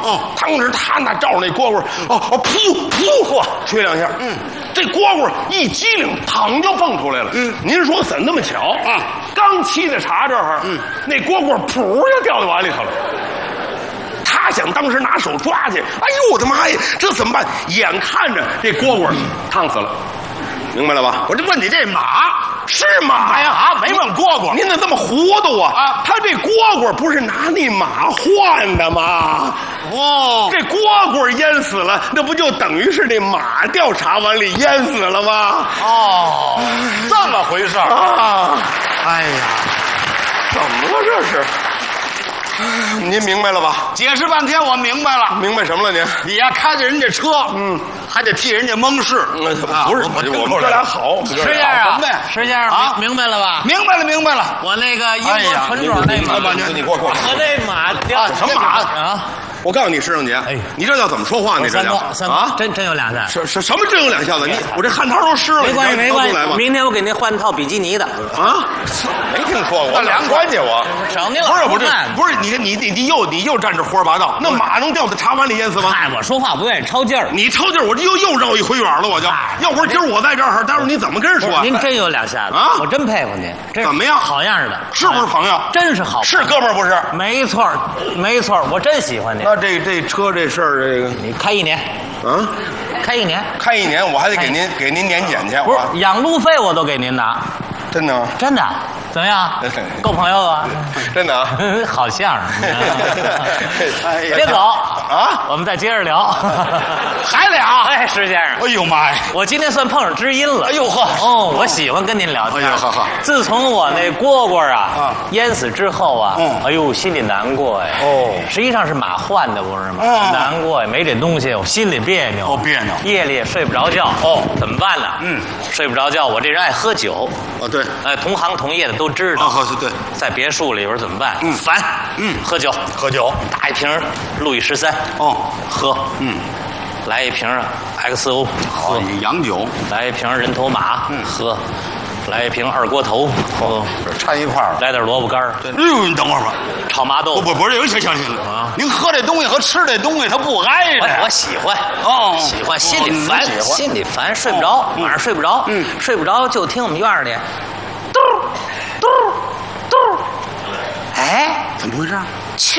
当时他那照着那蝈蝈，噗噗，吹两下，这蝈蝈一机灵，嘡就蹦出来了。您说怎么那么巧啊？刚沏的茶这儿，那蝈蝈噗就掉到碗里头了。他想当时拿手抓去，哎呦我的妈呀，这怎么办？眼看着这蝈蝈烫死了，明白了吧？ 我就问你，这马是马呀？ 啊，没问蝈蝈。 您怎么这么糊涂啊？他这蝈蝈不是拿那马换的吗？ 哦， 这蝈蝈淹死了，那不就等于是这马掉茶碗里淹死了吗？ 哦，这么回事啊！ 哎呀， 怎么了这是？您明白了吧？ 解释半天我明白了。 明白什么了您？ 你呀开着人家车，还得替人家蒙事。 不是，我们哥俩好。 石先生，石先生，明白了吧？ 明白了，明白了。 我那个英国纯种那马， 你过， 我那马掉什么马啊？ 我告诉你，石正杰，你这叫怎么说话？你这叫啊？真有两下。 什么真有两下子？你我这汗汤都湿了。 没关系，没关系。明天我给您换套比基尼的。 啊？没听说过。那两关系我。 省您了。 不是你又站着胡说八道。那马能掉在茶碗里淹死吗？ 哎，我说话不愿意抄劲儿。 你抄劲儿，我这又绕一回远了，我就。要不是今儿我在这儿，待会儿你怎么跟人说？ 您真有两下子啊！ 我真佩服您。 怎么样？ 好样的， 是不是朋友？ 真是好， 是哥们儿不是？ 没错，没错，我真喜欢您。 那这车这事儿，这个你开1年， 啊， 开1年， 开1年，我还得给您年检去。 不是养路费我都给您拿， 真的？ 真的。怎么样？够朋友啊？ 真的啊？ 好相声。 哎呀， 别走啊！ 我们再接着聊。 还俩？ 哎，石先生， 哎呦妈呀！ 我今天算碰上知音了。 哎呦呵！ 哦，我喜欢跟您聊天。 哎呦呵呵！ 自从我那蝈蝈啊淹死之后啊，哎呦，心里难过呀。哦，实际上是马换的，不是吗？难过呀，没这东西，我心里别扭。 别扭。 夜里也睡不着觉。哦，怎么办呢？睡不着觉，我这人爱喝酒。 哦，对。 哎，同行同业的都知道。 对， 在别墅里边怎么办？烦。喝酒，打一瓶路易13。喝。来一瓶XO，喝。 洋酒。 来一瓶人头马，喝。来一瓶二锅头，喝。 掺一块儿。 来点萝卜干儿。 哎呦，你等会儿吧。 炒麻豆。 不是，行啊！您喝这东西和吃这东西，它不挨着。 我喜欢。喜欢，心里烦，睡不着，晚上睡不着。睡不着就听我们院里，嘟嘟嘟，哎， 怎么回事？ 蛐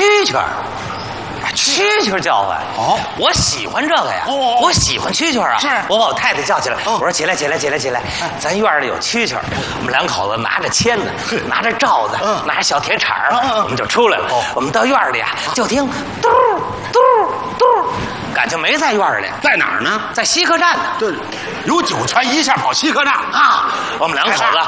蛐叫唤。我喜欢这个呀。我喜欢蛐蛐啊。是。我把我太太叫起来，我说起来，咱院里有蛐蛐。我们两口子拿着签子，拿着罩子，拿着小铁铲儿，我们就出来了。我们到院里啊，就听嘟嘟嘟，感情没在院里， 在哪儿呢？ 在西客站呢。 对，有酒泉一下跑西客站啊！我们两口子